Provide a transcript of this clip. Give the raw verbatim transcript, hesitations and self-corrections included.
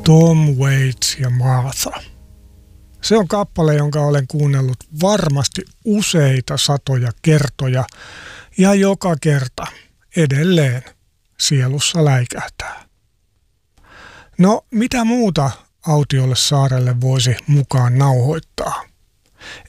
Tom Waits ja Martha. Se on kappale, jonka olen kuunnellut varmasti useita satoja kertoja ja joka kerta edelleen sielussa läikähtää. No, mitä muuta autiolle saarelle voisi mukaan nauhoittaa?